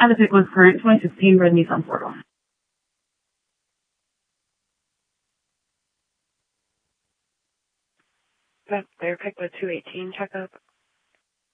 had to pick was current 2016 red Nissan 4-door. Their pick was 218 checkup.